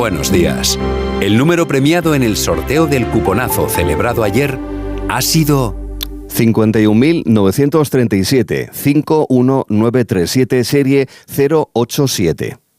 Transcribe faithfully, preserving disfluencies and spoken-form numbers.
Buenos días. El número premiado en el sorteo del cuponazo celebrado ayer ha sido cincuenta y un mil novecientos treinta y siete, cinco uno nueve tres siete, serie cero ocho siete.